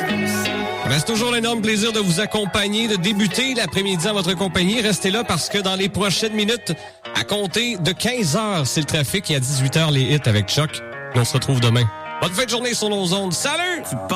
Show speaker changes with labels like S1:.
S1: Reste toujours l'énorme plaisir de vous accompagner, de débuter l'après-midi en votre compagnie. Restez là parce que dans les prochaines minutes, à compter de 15h, c'est le trafic et à 18h, les hits avec Choc. Et on se retrouve demain. Bonne fin de journée sur nos ondes. Salut!